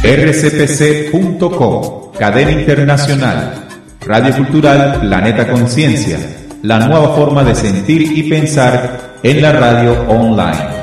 rcpc.com, cadena internacional, Radio Cultural Planeta Conciencia, la nueva forma de sentir y pensar en la radio online.